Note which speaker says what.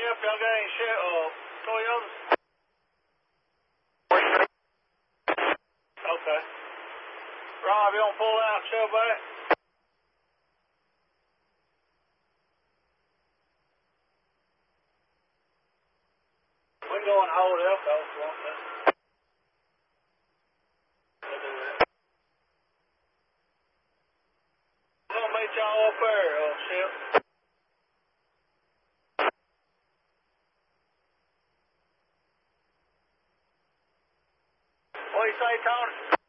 Speaker 1: Ship, y'all got any shit, Toyotas? Okay. Rob, you gonna pull out, show back? We can go and hold Elko if you want to. We'll do that. I'm gonna meet y'all up there, Ship. What do you say, Tony?